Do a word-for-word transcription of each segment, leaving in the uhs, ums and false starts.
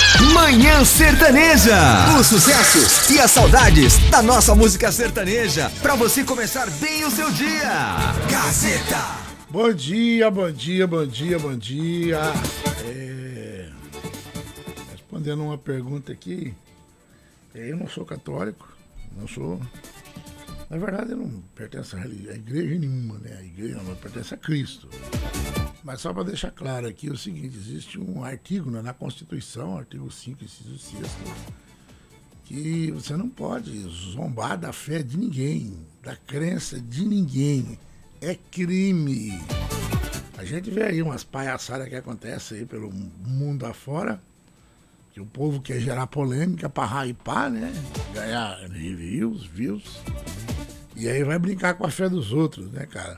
Manhã Sertaneja. Os sucessos e as saudades da nossa música sertaneja, pra você começar bem o seu dia. Gazeta. Bom dia, bom dia, bom dia, bom dia. É... Respondendo uma pergunta aqui, eu não sou católico, não sou. Na verdade, eu não pertenço a igreja nenhuma, né? A igreja não pertence a Cristo. Mas só para deixar claro aqui é o seguinte, existe um artigo, né, na Constituição, artigo cinco, inciso seis, que você não pode zombar da fé de ninguém, da crença de ninguém. É crime. A gente vê aí umas palhaçadas que acontecem aí pelo mundo afora, que o povo quer gerar polêmica para hypar, né? Ganhar views, views. E aí vai brincar com a fé dos outros, né, cara?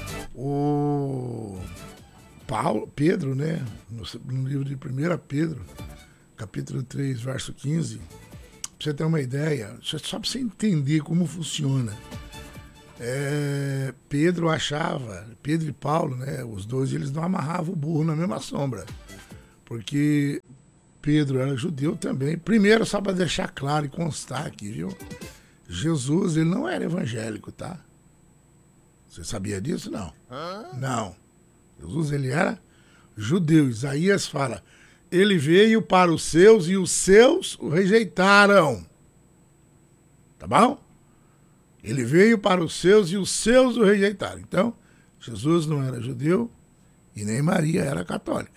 O Paulo, Pedro, né? No, no livro de primeira Pedro, capítulo três, verso quinze, pra você ter uma ideia, só pra você entender como funciona. É, Pedro achava, Pedro e Paulo, né? Os dois, eles não amarravam o burro na mesma sombra. Porque Pedro era judeu também. Primeiro, só pra deixar claro e constar aqui, viu? Jesus, ele não era evangélico, tá? Você sabia disso? Não. Hã? Não. Jesus, ele era judeu. Isaías fala, ele veio para os seus e os seus o rejeitaram. Tá bom? Ele veio para os seus e os seus o rejeitaram. Então, Jesus não era judeu e nem Maria era católica.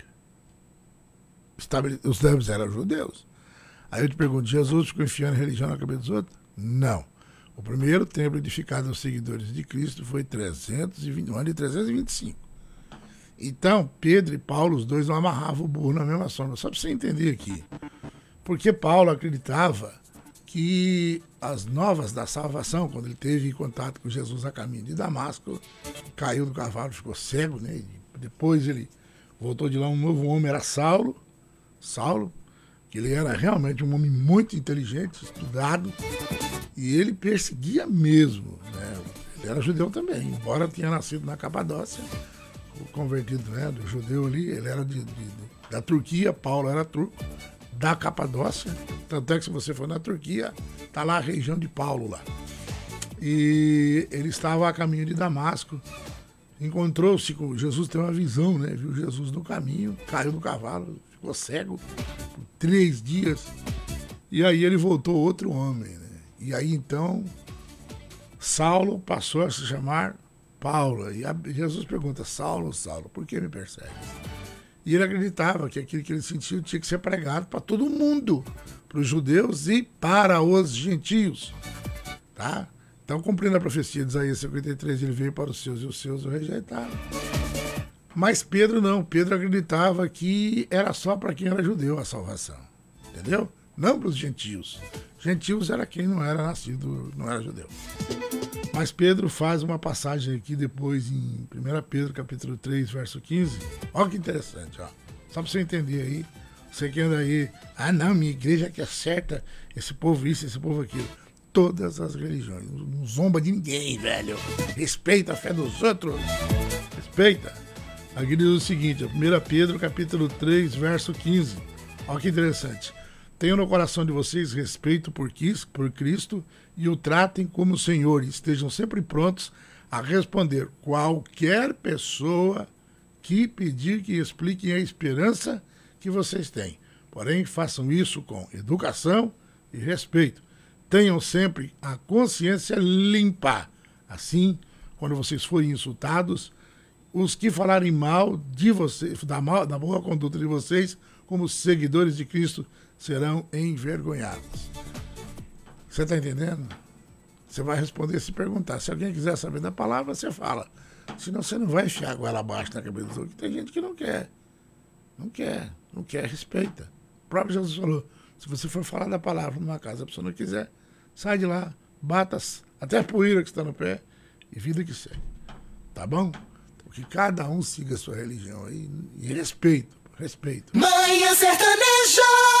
Os dois eram judeus. Aí eu te pergunto, Jesus ficou enfiando religião na cabeça dos outros? Não. O primeiro templo edificado aos seguidores de Cristo foi trezentos e vinte, no ano de trezentos e vinte e cinco. Então, Pedro e Paulo, os dois não amarravam o burro na mesma sombra. Só para você entender aqui. Porque Paulo acreditava que as novas da salvação, quando ele teve contato com Jesus a caminho de Damasco, caiu do cavalo, ficou cego, né? E depois ele voltou de lá, um novo homem, era Saulo. Saulo, que ele era realmente um homem muito inteligente, estudado, e ele perseguia mesmo, né? Ele era judeu também, embora tenha nascido na Capadócia, convertido, né, do judeu ali, ele era de, de, da Turquia, Paulo era turco, da Capadócia, tanto é que se você for na Turquia, tá lá a região de Paulo lá. E ele estava a caminho de Damasco, encontrou-se com Jesus, teve uma visão, né? Viu Jesus no caminho, caiu do cavalo, ficou cego por três dias. E aí ele voltou outro homem, né? E aí então Saulo passou a se chamar Paulo. E a, Jesus pergunta, Saulo, Saulo, por que me persegue? E ele acreditava que aquilo que ele sentiu tinha que ser pregado para todo mundo, para os judeus e para os gentios, tá? Então, cumprindo a profecia de Isaías cinquenta e três, ele veio para os seus e os seus o rejeitaram. Mas Pedro não. Pedro acreditava que era só para quem era judeu a salvação. Entendeu? Não para os gentios. Gentios era quem não era nascido, não era judeu. Mas Pedro faz uma passagem aqui depois em primeira Pedro, capítulo três, verso quinze. Olha que interessante, ó. Só para você entender aí. Você que anda aí, ah não, minha igreja que é certa, esse povo isso, esse povo aquilo. Todas as religiões. Não zomba de ninguém, velho. Respeita a fé dos outros. Respeita. Aqui diz o seguinte, primeira Pedro, capítulo três, verso quinze. Olha que interessante. Tenham no coração de vocês respeito por Cristo e o tratem como Senhor. E estejam sempre prontos a responder qualquer pessoa que pedir que expliquem a esperança que vocês têm. Porém, façam isso com educação e respeito. Tenham sempre a consciência limpa. Assim, quando vocês forem insultados, os que falarem mal de vocês, da, mal, da boa conduta de vocês, como seguidores de Cristo, serão envergonhados. Você está entendendo? Você vai responder se perguntar. Se alguém quiser saber da palavra, você fala. Senão você não vai enfiar a goela abaixo na cabeça dos outros. Tem gente que não quer. Não quer. Não quer, respeita. O próprio Jesus falou, se você for falar da palavra numa casa, a pessoa não quiser, sai de lá, bata até a poeira que está no pé e vida que segue. Tá bom? Que cada um siga a sua religião aí e respeito, respeito. Manhã Sertaneja!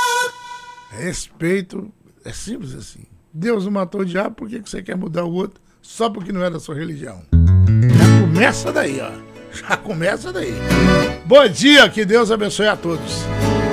Respeito, é simples assim. Deus não matou o diabo, por que você quer mudar o outro só porque não é da sua religião? Já começa daí, ó. Já começa daí. Bom dia, que Deus abençoe a todos.